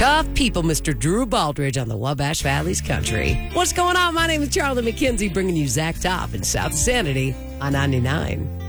Tough people, Mr. Drew Baldridge on the Wabash Valley's Country. What's going on? My name is Charlie McKenzie, bringing you Zach Top and South Sanity on 99.